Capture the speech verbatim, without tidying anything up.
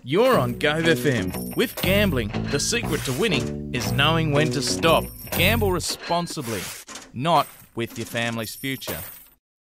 You're on Gove F M. With gambling, the secret to winning is knowing when to stop. Gamble responsibly, not with your family's future.